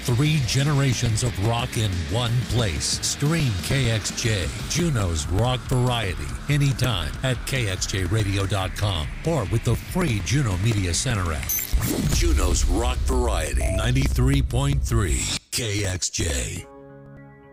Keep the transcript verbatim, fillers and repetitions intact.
Three generations of rock in one place. Stream K X J, Juneau's rock variety, anytime at K X J radio dot com or with the free Juneau Media Center app. Juneau's rock variety, ninety-three point three K X J.